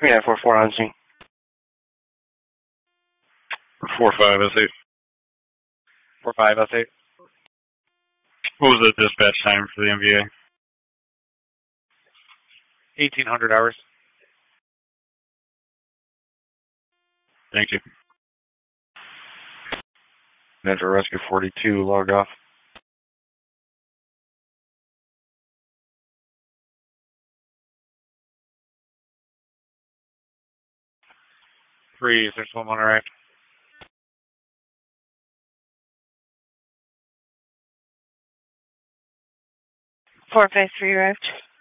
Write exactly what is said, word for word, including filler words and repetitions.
Yeah, four four on scene. four five S eight. four five S eight. What was the dispatch time for the M V A? eighteen hundred hours. Thank you. Metro Rescue forty-two, log off. Three, there's one on arrived. four five three arrived.